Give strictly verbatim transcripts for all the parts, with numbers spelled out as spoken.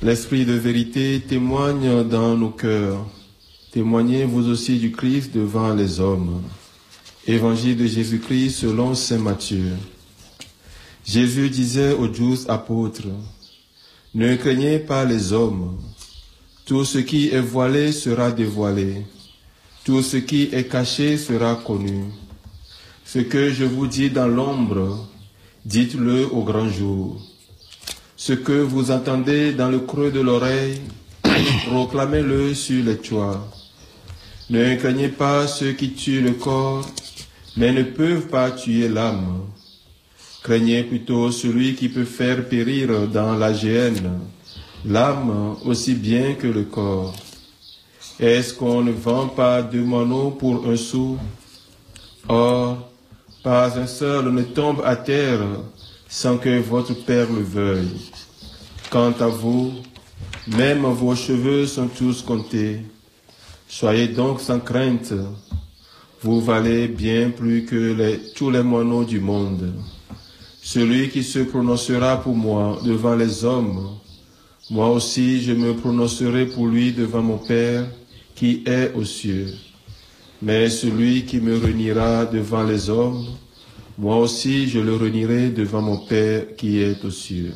L'Esprit de vérité témoigne dans nos cœurs. Témoignez vous aussi du Christ devant les hommes. Évangile de Jésus-Christ selon saint Matthieu. Jésus disait aux douze apôtres, « Ne craignez pas les hommes. Tout ce qui est voilé sera dévoilé. Tout ce qui est caché sera connu. Ce que je vous dis dans l'ombre, dites-le au grand jour. Ce que vous entendez dans le creux de l'oreille, proclamez-le sur les toits. Ne craignez pas ceux qui tuent le corps, mais ne peuvent pas tuer l'âme. Craignez plutôt celui qui peut faire périr dans la géhenne l'âme aussi bien que le corps. Est-ce qu'on ne vend pas deux moineaux pour un sou? Or, pas un seul ne tombe à terre sans que votre Père le veuille. Quant à vous, même vos cheveux sont tous comptés. Soyez donc sans crainte. Vous valez bien plus que les, tous les moineaux du monde. Celui qui se prononcera pour moi devant les hommes, moi aussi je me prononcerai pour lui devant mon Père qui est aux cieux. Mais celui qui me reniera devant les hommes, moi aussi je le renierai devant mon Père qui est aux cieux.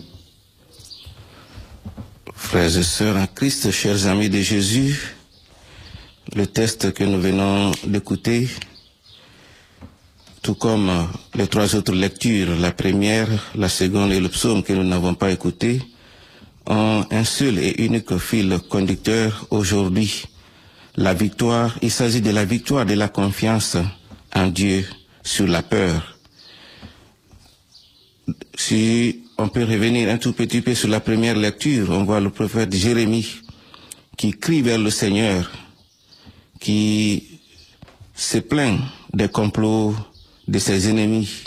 Frères et sœurs en Christ, chers amis de Jésus, le texte que nous venons d'écouter, tout comme les trois autres lectures, la première, la seconde et le psaume que nous n'avons pas écouté, ont un seul et unique fil conducteur aujourd'hui. La victoire, il s'agit de la victoire de la confiance en Dieu sur la peur. Si on peut revenir un tout petit peu sur la première lecture, on voit le prophète Jérémie qui crie vers le Seigneur, qui se plaint des complots de ses ennemis.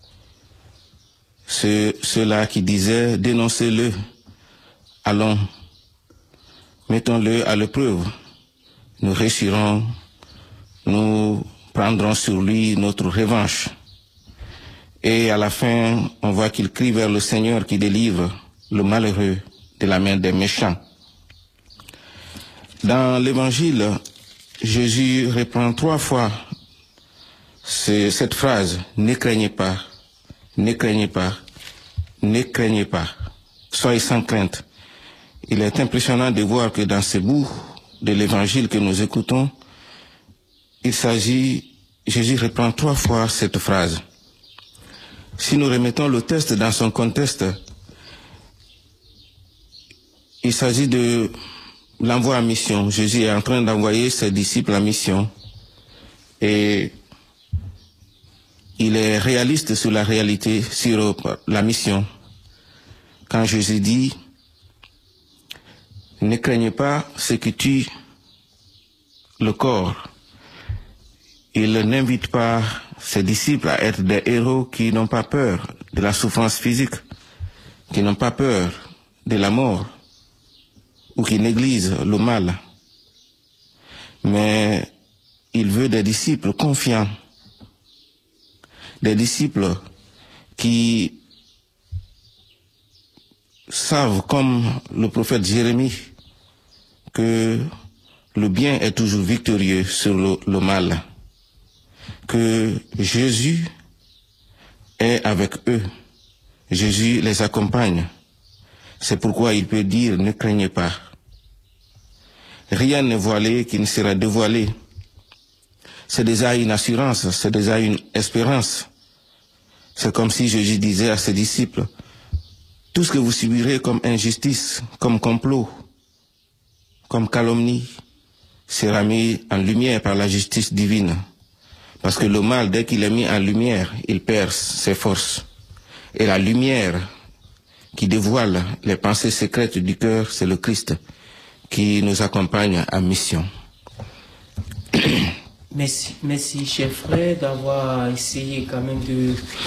Ceux, ceux-là qui disaient, dénoncez-le, allons, mettons-le à l'épreuve. Nous réussirons, nous prendrons sur lui notre revanche. Et à la fin, on voit qu'il crie vers le Seigneur qui délivre le malheureux de la main des méchants. Dans l'Évangile, Jésus reprend trois fois ce, cette phrase, « Ne craignez pas, ne craignez pas, ne craignez pas, soyez sans crainte ». Il est impressionnant de voir que dans ce bout de l'Évangile que nous écoutons, il s'agit, Jésus reprend trois fois cette phrase. Si nous remettons le texte dans son contexte, il s'agit de l'envoi en mission. Jésus est en train d'envoyer ses disciples en mission et il est réaliste sur la réalité, sur la mission. Quand Jésus dit, ne craignez pas ce qui tue le corps, il n'invite pas ses disciples à être des héros qui n'ont pas peur de la souffrance physique, qui n'ont pas peur de la mort, ou qui négligent le mal. Mais il veut des disciples confiants, des disciples qui savent, comme le prophète Jérémie, que le bien est toujours victorieux sur le, le mal, que Jésus est avec eux, Jésus les accompagne. C'est pourquoi il peut dire, ne craignez pas. Rien n'est voilé qui ne sera dévoilé. C'est déjà une assurance, c'est déjà une espérance. C'est comme si Jésus disait à ses disciples, tout ce que vous subirez comme injustice, comme complot, comme calomnie, sera mis en lumière par la justice divine. Parce que le mal, dès qu'il est mis en lumière, il perd ses forces. Et la lumière qui dévoile les pensées secrètes du cœur, c'est le Christ qui nous accompagne en mission. Merci, merci, chers frères, d'avoir essayé quand même de